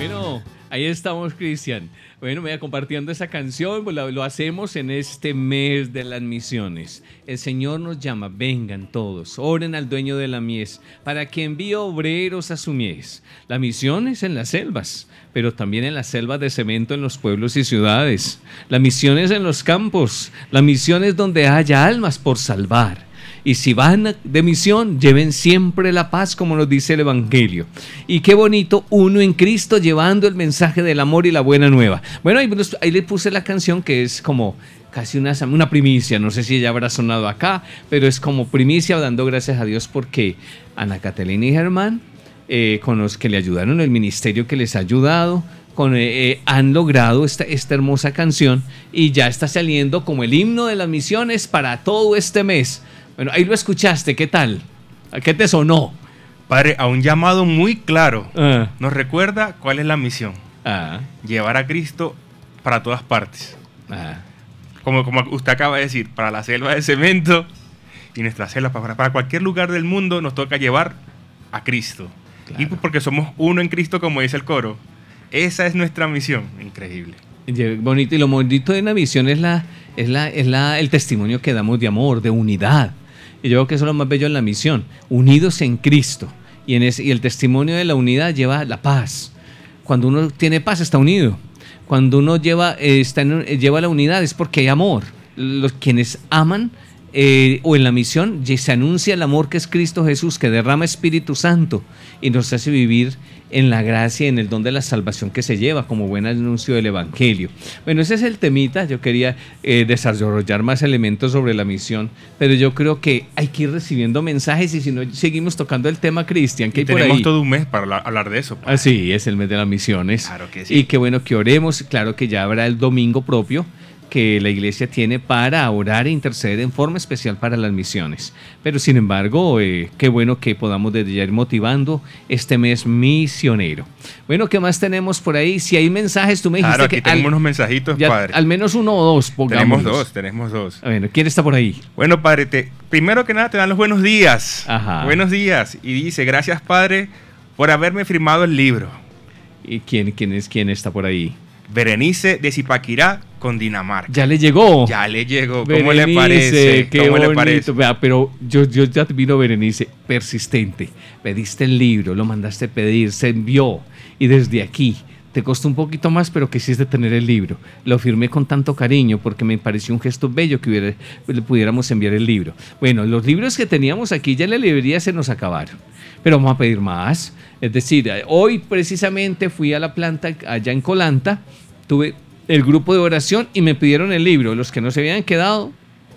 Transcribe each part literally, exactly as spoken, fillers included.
Bueno, ahí estamos, Cristian. Bueno, me voy compartiendo esa canción, pues lo, lo hacemos en este mes de las misiones. El Señor nos llama, vengan todos, oren al dueño de la mies, para que envíe obreros a su mies. La misión es en las selvas, pero también en las selvas de cemento en los pueblos y ciudades. La misión es en los campos, la misión es donde haya almas por salvar. Y si van de misión, lleven siempre la paz, como nos dice el Evangelio. Y qué bonito, uno en Cristo llevando el mensaje del amor y la buena nueva. Bueno, ahí, ahí le puse la canción que es como casi una, una primicia. No sé si ya habrá sonado acá, pero es como primicia, dando gracias a Dios porque Ana Catalina y Germán, eh, con los que le ayudaron, el ministerio que les ha ayudado, Con, eh, han logrado esta, esta hermosa canción y ya está saliendo como el himno de las misiones para todo este mes. Bueno, ahí lo escuchaste, ¿qué tal? ¿A qué te sonó? Padre, a un llamado muy claro. Ah. Nos recuerda cuál es la misión. Ah. Llevar a Cristo para todas partes. Ah. Como, como usted acaba de decir, para la selva de cemento y nuestra selva, para, para cualquier lugar del mundo nos toca llevar a Cristo. Claro. Y porque somos uno en Cristo, como dice el coro. Esa es nuestra misión. Increíble. Bonito, y lo bonito de la misión es, la, es, la, es la, el testimonio que damos de amor, de unidad. Y yo creo que eso es lo más bello en la misión, unidos en Cristo. Y, en ese, y el testimonio de la unidad lleva la paz. Cuando uno tiene paz está unido. Cuando uno lleva, eh, está en, lleva la unidad es porque hay amor. Los quienes aman eh, o en la misión se anuncia el amor que es Cristo Jesús, que derrama Espíritu Santo y nos hace vivir en la gracia, en el don de la salvación que se lleva como buen anuncio del Evangelio. Bueno, ese es el temita. Yo quería eh, desarrollar más elementos sobre la misión, pero yo creo que hay que ir recibiendo mensajes y si no, seguimos tocando el tema, Cristian, que hay por ahí. Tenemos todo un mes para hablar de eso. Ah, sí, es el mes de las misiones. Claro que sí. Y qué bueno que oremos. Claro que ya habrá el domingo propio que la iglesia tiene para orar e interceder en forma especial para las misiones. Pero sin embargo, eh, qué bueno que podamos desde ya ir motivando este mes misionero. Bueno, ¿qué más tenemos por ahí? Si hay mensajes, tú me dijiste claro, aquí que... tenemos al, unos mensajitos, ya, padre. Al menos uno o dos, pongámoslos. Tenemos dos, tenemos dos. Bueno, ¿quién está por ahí? Bueno, padre, te, primero que nada te dan los buenos días. Ajá. Buenos días. Y dice, gracias, padre, por haberme firmado el libro. ¿Y quién, quién, es, quién está por ahí? Berenice de Zipaquirá, con Dinamarca. Ya le llegó. Ya le llegó. ¿Cómo Berenice, le parece? Qué ¿Cómo bonito. le parece? Vea, pero yo, yo ya te vino, Berenice, persistente. Pediste el libro, lo mandaste pedir, se envió. Y desde aquí, te costó un poquito más, pero quisiste tener el libro. Lo firmé con tanto cariño porque me pareció un gesto bello que hubiera, le pudiéramos enviar el libro. Bueno, los libros que teníamos aquí ya en la librería se nos acabaron. Pero vamos a pedir más. Es decir, hoy precisamente fui a la planta allá en Colanta, tuve el grupo de oración y me pidieron el libro. Los que no se habían quedado,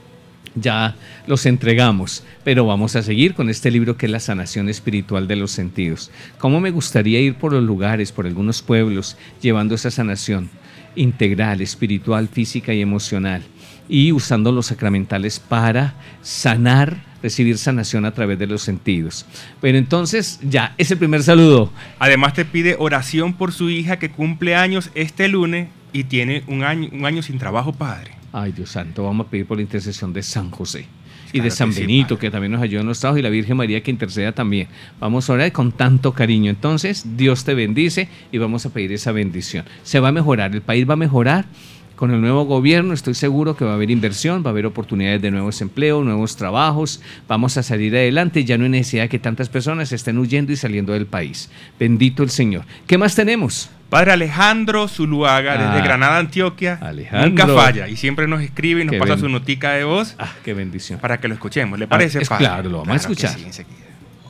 ya los entregamos. Pero vamos a seguir con este libro que es La sanación espiritual de los sentidos. Cómo me gustaría ir por los lugares, por algunos pueblos, llevando esa sanación integral, espiritual, física y emocional. Y usando los sacramentales para sanar, recibir sanación a través de los sentidos. Bueno, entonces ya, es el primer saludo. Además te pide oración por su hija que cumple años este lunes y tiene un año, un año sin trabajo, padre. Ay, Dios santo, vamos a pedir por la intercesión de San José. Y Claro de San que sí, Benito, padre. que también nos ayuda en los trabajos, y la Virgen María que interceda también. Vamos a orar con tanto cariño. Entonces, Dios te bendice y vamos a pedir esa bendición. Se va a mejorar, el país va a mejorar. Con el nuevo gobierno estoy seguro que va a haber inversión, va a haber oportunidades de nuevos empleos, nuevos trabajos, vamos a salir adelante, ya no hay necesidad de que tantas personas estén huyendo y saliendo del país. Bendito el Señor. ¿Qué más tenemos? Padre Alejandro Zuluaga, Ah, desde Granada, Antioquia, Alejandro. nunca falla y siempre nos escribe y nos Qué pasa ben- su notica de voz Ah, qué bendición. para que lo escuchemos. ¿Le parece, Ah, es padre? claro, lo vamos a Claro que escuchar. sí, enseguida.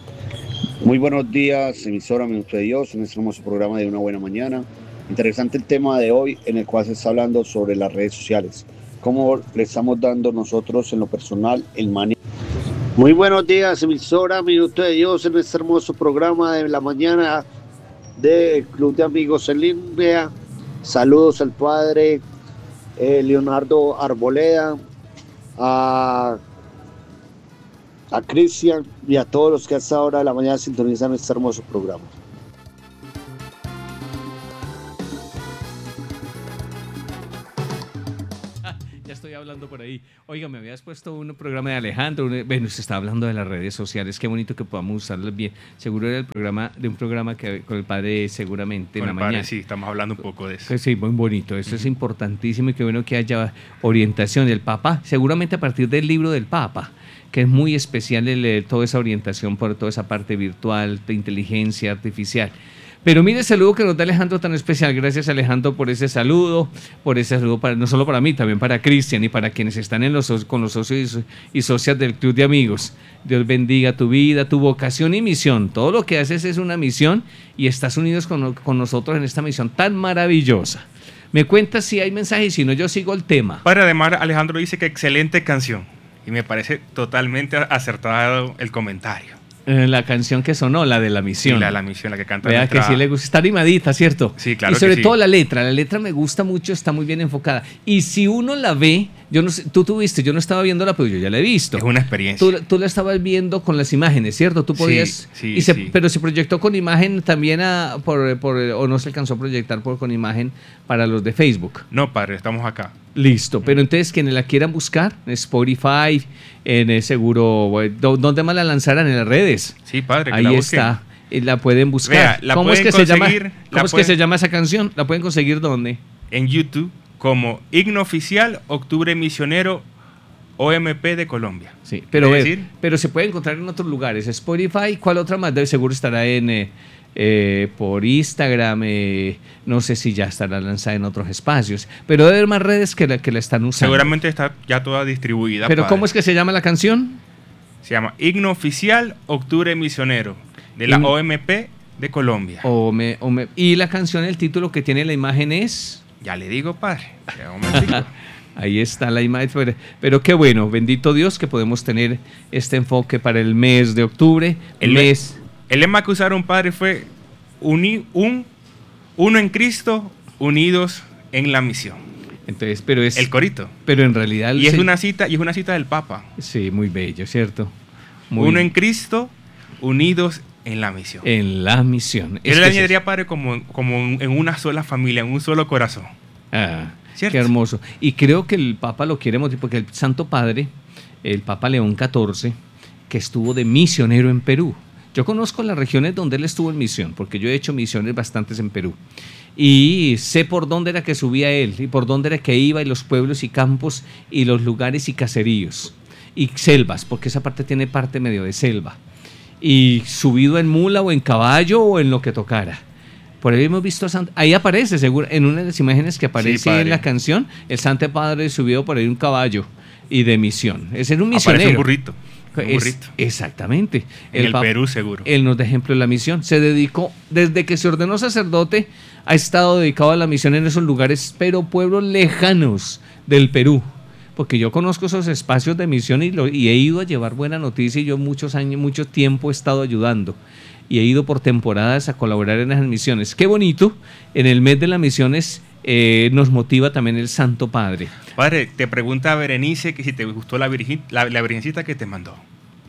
Muy buenos días, emisora Minuto de Dios, en este hermoso programa de Una Buena Mañana. Interesante el tema de hoy en el cual se está hablando sobre las redes sociales. Cómo le estamos dando nosotros en lo personal el manejo. Muy buenos días, emisora Minuto de Dios, en este hermoso programa de la mañana del Club de Amigos en Línea. Saludos al padre eh, Leonardo Arboleda, a, a Cristian y a todos los que hasta ahora de la mañana sintonizan este hermoso programa. Ya estoy hablando por ahí. Oiga, me habías puesto un programa de Alejandro. Un, bueno, se está hablando de las redes sociales. Qué bonito que podamos usarlas bien. Seguro era el programa de un programa que con el padre seguramente con en la el padre, mañana. Sí, estamos hablando un poco de eso. Sí, muy bonito. Eso uh-huh. es importantísimo y qué bueno que haya orientación del Papa. Seguramente a partir del libro del Papa, que es muy especial el leer toda esa orientación por toda esa parte virtual, de inteligencia artificial. Pero mire el saludo que nos da Alejandro tan especial. Gracias, Alejandro, por ese saludo, por ese saludo para, no solo para mí, también para Cristian y para quienes están en los, con los socios y socias del Club de Amigos. Dios bendiga tu vida, tu vocación y misión. Todo lo que haces es una misión y estás unidos con, con nosotros en esta misión tan maravillosa. Me cuentas si hay mensajes y si no, yo sigo el tema. Padre, además, Alejandro dice que excelente canción y me parece totalmente acertado el comentario. La canción que sonó, la de la misión. Sí, la de la misión, la que canta. Vea nuestra... que sí le gusta. Está animadita, ¿cierto? Sí, claro. Y sobre que sí. todo la letra. La letra me gusta mucho, está muy bien enfocada. Y si uno la ve, yo no sé, tú tuviste, yo no estaba viéndola, pero yo ya la he visto. Es una experiencia. Tú, tú la estabas viendo con las imágenes, ¿cierto? Tú podías. Sí, sí, y se, sí. Pero se proyectó con imagen también a, por, por, o no se alcanzó a proyectar por, con imagen para los de Facebook. No, padre, estamos acá. Listo, pero entonces quienes la quieran buscar en Spotify, en el seguro, ¿dónde más la lanzarán? En las redes. Sí, padre, que ahí la está, la pueden buscar. Vea, la ¿Cómo es que se llama? ¿Cómo es pueden... que se llama esa canción? ¿La pueden conseguir dónde? En YouTube como Himno Oficial Octubre Misionero O M P de Colombia. Sí, pero, es decir, pero se puede encontrar en otros lugares. Spotify, ¿cuál otra más? Debe seguro estará en eh, eh, por Instagram, eh, no sé si ya estará lanzada en otros espacios, pero debe haber más redes que la, que la están usando. Seguramente está ya toda distribuida. ¿Pero padre. cómo es que se llama la canción? Se llama Himno Oficial Octubre Misionero de la Himno... O M P de Colombia. O me, o me, y la canción, el título que tiene la imagen es... Ya le digo, padre. Ya un momentico. Ahí está la imagen, pero, pero qué bueno, bendito Dios que podemos tener este enfoque para el mes de octubre. El, mes. el lema que usaron, padre, fue uni, un, uno en Cristo, unidos en la misión. Entonces, pero es el corito. Pero en realidad y es sí, una cita y es una cita del Papa. Sí, muy bello, ¿cierto? Muy uno en Cristo, unidos en la misión. En la misión. Yo le añadiría, padre, como, como en una sola familia, en un solo corazón. Ah. ¿Cierto? Qué hermoso. Y creo que el Papa lo quiere motivar, porque el Santo Padre, el Papa León catorce, que estuvo de misionero en Perú. Yo conozco las regiones donde él estuvo en misión, porque yo he hecho misiones bastantes en Perú. Y sé por dónde era que subía él, y por dónde era que iba, y los pueblos y campos, y los lugares y caseríos, y selvas, porque esa parte tiene parte medio de selva. Y subido en mula o en caballo o en lo que tocara. Por ahí hemos visto a Santo, ahí aparece seguro en una de las imágenes que aparece sí, en la canción, el Santo Padre subido por ahí un caballo y de misión. Ese era un misionero. Aparece un burrito. Un es, burrito. Exactamente. En el, el Perú seguro. Él nos da ejemplo de la misión. Se dedicó, desde que se ordenó sacerdote, ha estado dedicado a la misión en esos lugares, pero pueblos lejanos del Perú. Porque yo conozco esos espacios de misión y, lo, y he ido a llevar buena noticia y yo muchos años, mucho tiempo he estado ayudando. Y he ido por temporadas a colaborar en las misiones. Qué bonito, en el mes de las misiones eh, nos motiva también el Santo Padre. Padre, te pregunta Berenice que si te gustó la, virgin, la, la virgencita que te mandó.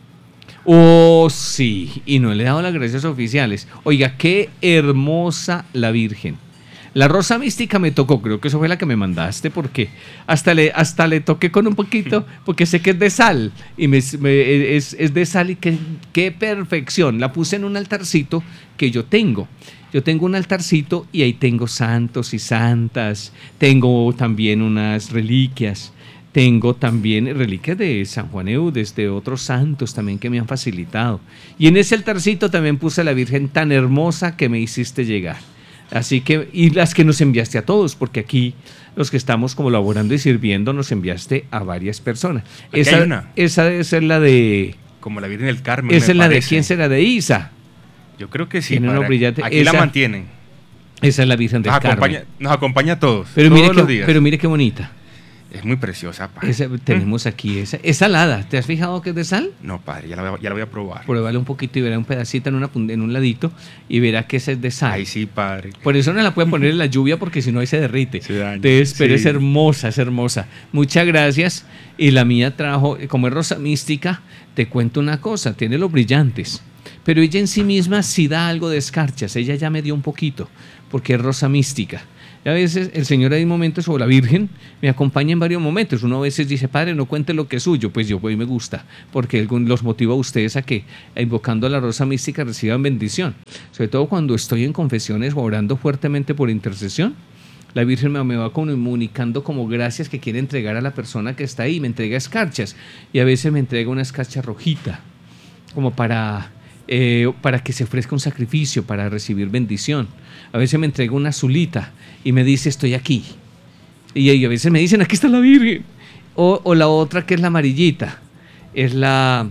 Oh, sí, y no le he dado las gracias oficiales. Oiga, qué hermosa la Virgen. La rosa mística me tocó, creo que eso fue la que me mandaste, porque hasta le, hasta le toqué con un poquito, porque sé que es de sal, y me, me, es, es de sal y qué, qué perfección. La puse en un altarcito que yo tengo. Yo tengo un altarcito y ahí tengo santos y santas, tengo también unas reliquias, tengo también reliquias de San Juan Eudes, de otros santos también que me han facilitado. Y en ese altarcito también puse a la Virgen tan hermosa que me hiciste llegar. Así que, y las que nos enviaste a todos, porque aquí los que estamos como laborando y sirviendo nos enviaste a varias personas. Esa, hay una. esa debe ser la de... Como la Virgen del Carmen. Esa me es la parece. de, ¿quién será? De Isa. Yo creo que sí. Tiene unos brillantes. Aquí esa, la mantienen. Esa es la Virgen del nos Carmen. Acompaña, nos acompaña a todos, pero todos mire los que, días. Pero mire qué bonita. Es muy preciosa, padre. Esa, tenemos ¿Mm? aquí esa. Es salada. ¿Te has fijado que es de sal? No, padre, ya la voy a, ya la voy a probar. Pruébale un poquito y verá un pedacito en, una, en un ladito y verá que esa es de sal. Ay, sí, padre. Por eso no la pueden poner en la lluvia porque si no ahí se derrite. Se daña. Entonces, pero sí. es hermosa, es hermosa. Muchas gracias. Y la mía trajo, como es rosa mística, te cuento una cosa, tiene los brillantes. pero ella en sí misma sí da algo de escarchas, ella ya me dio un poquito, porque es rosa mística. Y a veces el Señor hay momentos, o la Virgen, me acompaña en varios momentos. Uno a veces dice, Padre, no cuente lo que es suyo. Pues yo, pues me gusta, porque los motivo a ustedes a que, invocando a la rosa mística, reciban bendición. Sobre todo cuando estoy en confesiones o orando fuertemente por intercesión, la Virgen me, me va comunicando como gracias que quiere entregar a la persona que está ahí. Me entrega escarchas, y a veces me entrega una escarcha rojita, como para... Eh, para que se ofrezca un sacrificio, para recibir bendición. A veces me entrega una azulita y me dice, estoy aquí. Y, y a veces me dicen, aquí está la Virgen. O, o la otra, que es la amarillita, es la,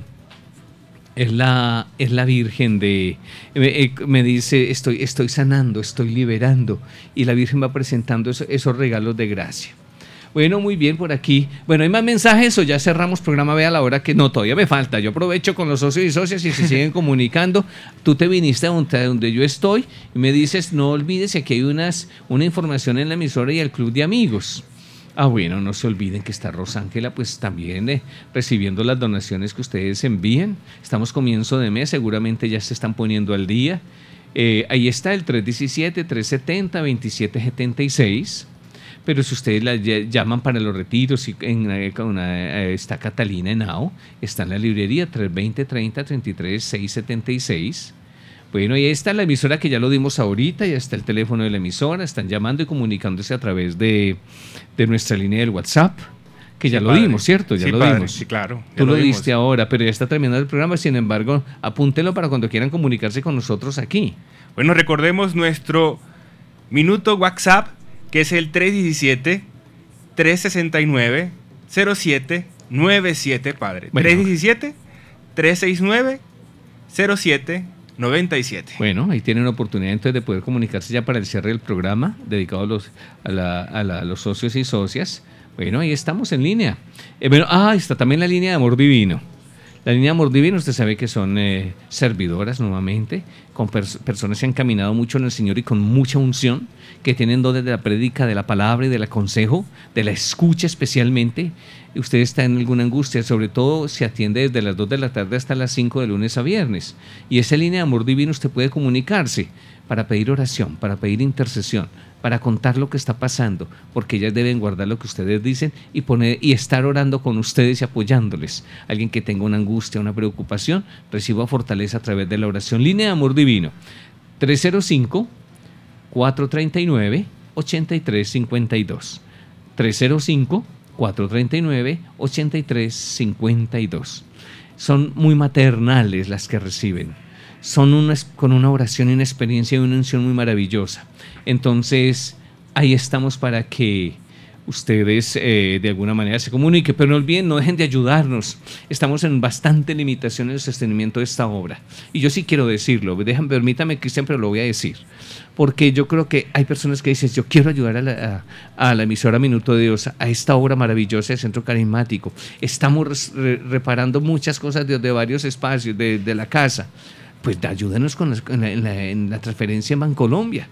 es la, es la Virgen de... Eh, me dice, estoy, estoy sanando, estoy liberando. Y la Virgen va presentando eso, esos regalos de gracia. Bueno, muy bien por aquí. Bueno, ¿hay más mensajes o ya cerramos programa? Vea la hora que... No, todavía me falta. Yo aprovecho con los socios y socias y se siguen comunicando. Tú te viniste a donde, donde yo estoy y me dices, no olvides que aquí hay unas, una información en la emisora y el club de amigos. Ah, bueno, no se olviden que está Rosángela, pues también eh, recibiendo las donaciones que ustedes envíen. Estamos comienzo de mes, seguramente ya se están poniendo al día. Eh, ahí está el tres diecisiete, tres setenta, veintisiete setenta y seis. Pero si ustedes la llaman para los retiros, y en, una, está Catalina Henao, está en la librería tres veinte, treinta, treinta y tres, seiscientos setenta y seis. Bueno, y ahí está la emisora que ya lo dimos ahorita, ya está el teléfono de la emisora, están llamando y comunicándose a través de, de nuestra línea del WhatsApp, que ya sí, lo padre. dimos, ¿cierto? Ya sí, lo padre. dimos. Sí, claro. Tú lo, lo diste ahora, pero ya está terminando el programa, sin embargo, apúntenlo para cuando quieran comunicarse con nosotros aquí. Bueno, recordemos nuestro minuto WhatsApp, que es el tres diecisiete, tres sesenta y nueve, cero siete noventa y siete, padre. Bueno. tres diecisiete, tres sesenta y nueve, cero siete noventa y siete. Bueno, ahí tienen la oportunidad entonces de poder comunicarse ya para el cierre del programa, dedicado a los, a la, a la, a los socios y socias. Bueno, ahí estamos en línea. Eh, bueno, ah, está también la línea de Amor Divino. La línea de Amor Divino, usted sabe que son eh, servidoras nuevamente, con pers- personas que han caminado mucho en el Señor y con mucha unción, que tienen dones de la prédica, de la palabra y del consejo, de la escucha especialmente. Usted está en alguna angustia, sobre todo se atiende desde las dos de la tarde hasta las cinco de lunes a viernes. Y esa línea de Amor Divino usted puede comunicarse para pedir oración, para pedir intercesión, para contar lo que está pasando, porque ellas deben guardar lo que ustedes dicen y poner y estar orando con ustedes y apoyándoles. Alguien que tenga una angustia, una preocupación, reciba fortaleza a través de la oración. Línea de Amor Divino, tres cero cinco, cuatro tres nueve, ocho tres cinco dos. tres cero cinco, cuatro tres nueve, ocho tres cinco dos. Son muy maternales las que reciben. Son una, con una oración y una experiencia y una unción muy maravillosa. Entonces, ahí estamos para que ustedes eh, de alguna manera se comuniquen, pero no olviden, no dejen de ayudarnos. Estamos en bastante limitación en el sostenimiento de esta obra. Y yo sí quiero decirlo, dejan, permítame, Cristian, pero lo voy a decir. Porque yo creo que hay personas que dicen, yo quiero ayudar a la, a, a la emisora Minuto de Dios, a esta obra maravillosa del Centro Carismático. Estamos re, reparando muchas cosas de, de varios espacios de, de la casa. Pues ayúdenos con la, en, la, en, la, en la transferencia en Bancolombia.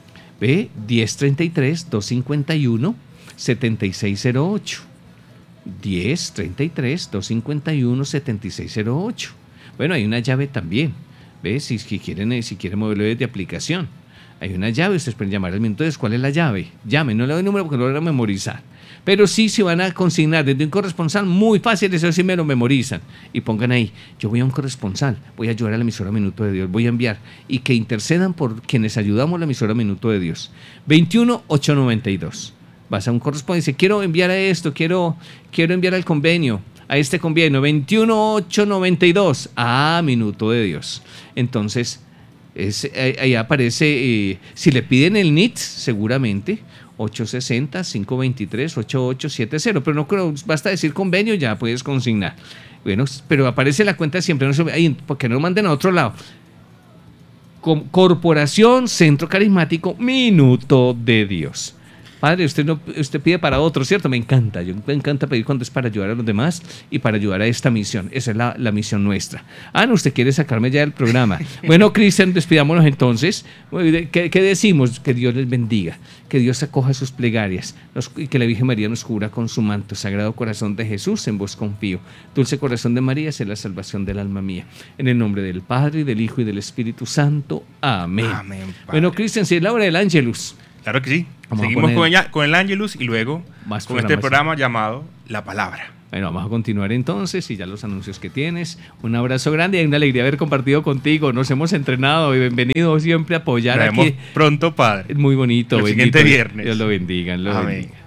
Ve, diez treinta y tres, doscientos cincuenta y uno, setenta y seis cero ocho. diez treinta y tres, doscientos cincuenta y uno, setenta y seis cero ocho. Bueno, hay una llave también. ¿Ves? Si, si quieren, si quieren moverlo desde aplicación. Hay una llave, ustedes pueden llamar al minuto. Entonces, ¿cuál es la llave? Llamen, no le doy el número porque no lo voy a memorizar. Pero sí, si van a consignar desde un corresponsal, muy fácil, eso sí me lo memorizan. Y pongan ahí, yo voy a un corresponsal, voy a ayudar a la emisora Minuto de Dios, voy a enviar. Y que intercedan por quienes ayudamos a la emisora Minuto de Dios. veintiuno, ochocientos noventa y dos. Vas a un corresponsal y dice, quiero enviar a esto, quiero, quiero enviar al convenio, a este convenio, veintiuno, ochocientos noventa y dos. Ah, Minuto de Dios. Entonces, es, ahí aparece, eh, si le piden el N I T, seguramente, ocho seis cero, cinco dos tres, ocho ocho siete cero, pero no creo, basta decir convenio, ya puedes consignar. Bueno, pero aparece la cuenta siempre, no se, ahí, porque no lo manden a otro lado. Corporación Centro Carismático Minuto de Dios. Padre, usted, no, usted pide para otros, ¿cierto? Me encanta. Yo me encanta pedir cuando es para ayudar a los demás y para ayudar a esta misión. Esa es la, la misión nuestra. Ah, no, usted quiere sacarme ya del programa. Bueno, Cristian, despidámonos entonces. ¿Qué, ¿Qué decimos? Que Dios les bendiga, que Dios acoja sus plegarias nos, y que la Virgen María nos cubra con su manto. Sagrado corazón de Jesús, en vos confío. Dulce corazón de María, sé la salvación del alma mía. En el nombre del Padre, del Hijo y del Espíritu Santo. Amén. Amén, bueno, Cristian, si es la hora del Ángelus. Claro que sí. Vamos Seguimos con el, con el Ángelus y luego Más con este programa llamado La Palabra. Bueno, vamos a continuar entonces y ya los anuncios que tienes. Un abrazo grande y una alegría haber compartido contigo. Nos hemos entrenado y bienvenido siempre a apoyar Nos aquí. vemos pronto, Padre. Muy bonito. El bendito. siguiente viernes. Dios lo bendiga. Lo Amén. bendiga.